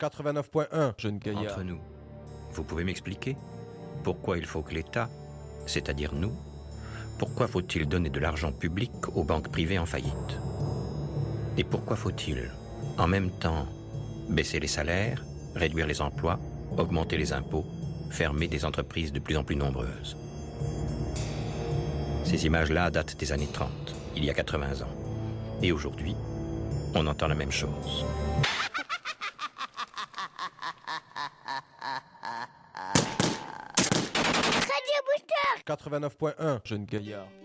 89.1, jeune gaillard. Entre nous, vous pouvez m'expliquer pourquoi il faut que l'État, c'est-à-dire nous, pourquoi faut-il donner de l'argent public aux banques privées en faillite? Et pourquoi faut-il, en même temps, baisser les salaires, réduire les emplois, augmenter les impôts, fermer des entreprises de plus en plus nombreuses? Ces images-là datent des années 30, il y a 80 ans. Et aujourd'hui, on entend la même chose. Radio Booster 89.1, jeune gaillard.